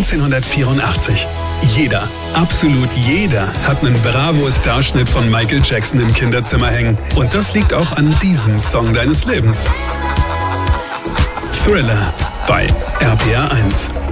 1984. Jeder, absolut jeder, hat einen Bravo-Starschnitt von Michael Jackson im Kinderzimmer hängen. Und das liegt auch an diesem Song deines Lebens. Thriller bei RPR 1.